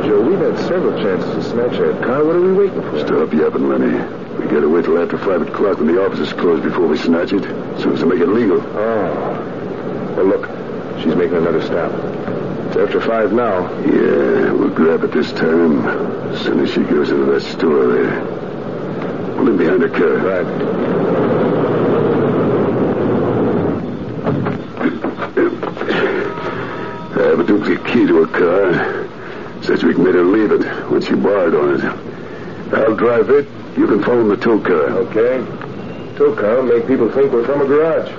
Joe. We've had several chances to snatch that car. What are we waiting for? Stop yapping, Lenny. We gotta wait till after 5 o'clock when the office is closed before we snatch it, so as to make it legal. Oh. Well, look. She's making another stop. It's after 5 now. Yeah, we'll grab it this time. As soon as she goes into that store there. Pull in behind her car. Right. I have a duplicate key to her car. Says we can let her leave it when she borrowed on it. I'll drive it. You can follow the tow car. Okay. Tow car will make people think we're from a garage.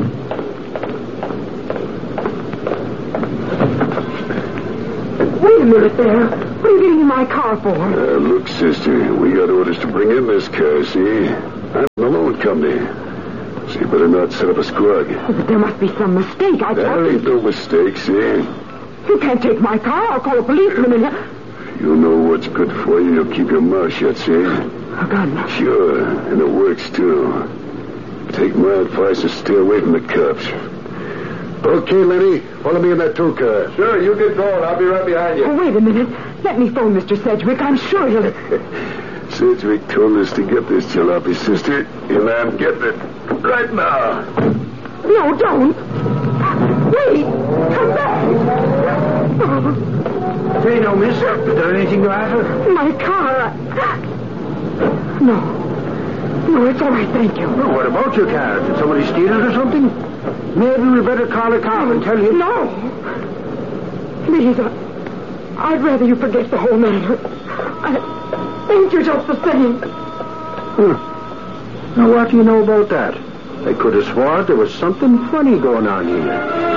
Wait a minute there. What are you getting in my car for? Look, sister, we got orders to bring in this car, see? I'm the loan company. So you better not set up a squawk. Oh, but there must be some mistake. I That thought ain't no mistake, see? You can't take my car. I'll call a policeman and... You know what's good for you. You'll keep your mouth shut, see? Oh, God, no. Sure, and it works, too. Take my advice and stay away from the cops. Okay, Lenny, follow me in that tow car. Sure, you get going. I'll be right behind you. Oh, wait a minute. Let me phone Mr. Sedgwick. I'm sure he'll... Sedgwick told us to get this jalopy, sister, and I'm getting it right now. No, don't. Wait. Come back. Oh. Say no, miss. Is there anything the matter? My car. No. No, it's all right, thank you. Well, what about your car? Did somebody steal it or something? Maybe we better call a cop and tell him. No. Please, I'd rather you forget the whole matter. I think you're just the same. Now, what do you know about that? I could have sworn there was something funny going on here.